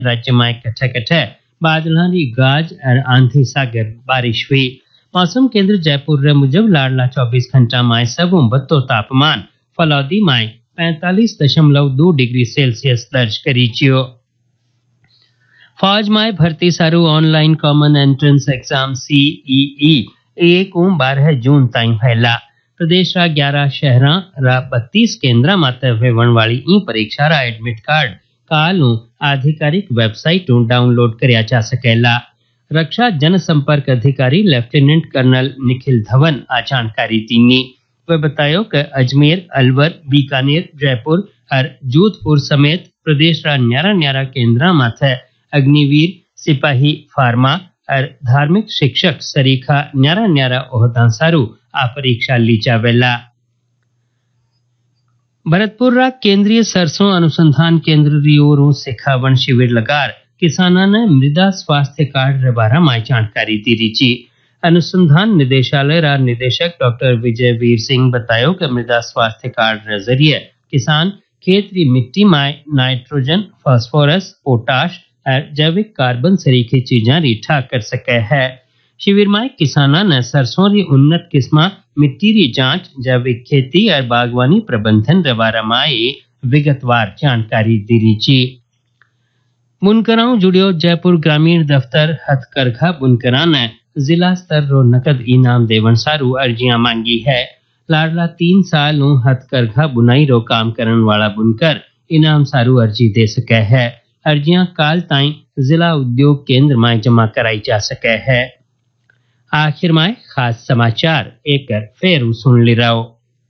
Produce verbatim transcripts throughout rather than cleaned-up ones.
राज्य में कटे कटे बादलानी गाज और आंधी सागर बारिश हुई। मौसम केंद्र जयपुर रे मुजब लाडला चौबीस घंटा में सबू बत्तो तापमान फलौदी में पैंतालीस दशमलव दो डिग्री सेल्सियस दर्ज करी चियो। फौज में भर्ती सारू online common entrance exam CEE एक और बारह जून ताईं फैला। प्रदेश रा ग्यारह शहरा रा बत्तीस केंद्र माते होवण वाली ई परीक्षा रा एडमिट कार्ड काल आधिकारिक वेबसाइट डाउनलोड करया जा सकेला। रक्षा जनसंपर्क अधिकारी लेफ्टिनेंट कर्नल निखिल धवन आ जानकारी दीनी। वे बतायो कि अजमेर, अलवर, बीकानेर, जयपुर और जोधपुर समेत प्रदेश रा न्यारा न्यारा केंद्र माथे अग्निवीर, सिपाही, फार्मा और धार्मिक शिक्षक सरीखा न्यारा न्यारा ओहदा सारू आ परीक्षा ली जावेला। भरतपुर रा केंद्रीय सरसों अनुसंधान केंद्र री ओर सिखावण शिविर लगार किसाना ने मृदा स्वास्थ्य कार्ड रे बारे में जानकारी दी रही। अनुसंधान निदेशालय रा निदेशक डॉक्टर विजय वीर सिंह बतायो कि मृदा स्वास्थ्य कार्ड रे जरिए किसान खेत री मिट्टी में नाइट्रोजन, फास्फोरस, पोटाश और जैविक कार्बन सरीखे चीजा रीठा कर सके है। शिविर में किसाना ने सरसों री उन्नत किस्म, मिट्टी री जांच, जैविक खेती और बागवानी प्रबंधन रे बारे में विगतवार जानकारी दी रही। बुनकराओं जुड़ियो जयपुर ग्रामीण दफ्तर हथकरघा बुनकरा ने जिला स्तर रो नकद इनाम देवन सारू अर्जियां मांगी है। लाडला तीन साल हथकरघा बुनाई रो काम करन वाला बुनकर इनाम सारू अर्जी दे सके है। अर्जियां काल ताईं जिला उद्योग केंद्र में जमा कराई जा सके है। आखिर में खास समाचार एक फेर सुन ली रहो।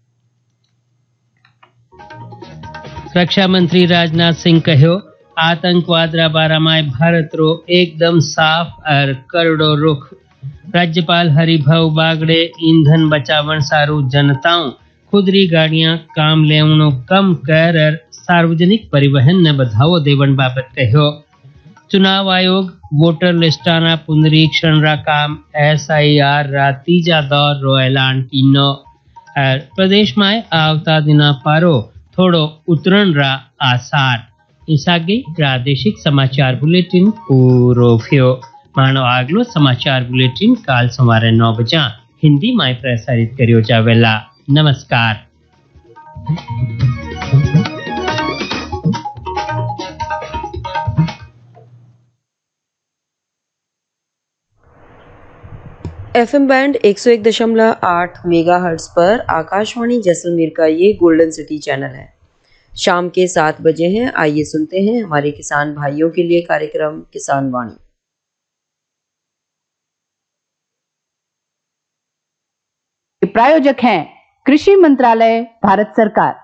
रक्षा मंत्री राजनाथ सिंह कहो, आतंकवाद रा बारा में भारत रो एकदम साफ और करड़ो रुख। राज्यपाल हरिभाऊ बागड़े ईंधन बचावन सारू जनताओं खुदरी गाड़ियां काम लेवनो कम कर और सार्वजनिक परिवहन ने बढ़ावो देवन बाबत कहो। चुनाव आयोग वोटर लिस्टाना पुनरीक्षण रा काम एसआईआर रा तीजा दौर रो ऐलान कीनो। और प्रदेश में आवता दिना पारो थोड़ो उतरण रा आसार। इसागे प्रादेशिक समाचार बुलेटिन पूरो थियो। मानो आगलो समाचार बुलेटिन काल सवारे नौ बजा हिंदी में प्रसारित करियो जावेला। नमस्कार। एफएम बैंड एक सौ एक दशमलव आठ मेगाहर्ट्ज पर आकाशवाणी जैसलमेर का ये गोल्डन सिटी चैनल है। शाम के सात बजे हैं। आइए सुनते हैं हमारे किसान भाइयों के लिए कार्यक्रम किसान वाणी। प्रायोजक हैं कृषि मंत्रालय, भारत सरकार।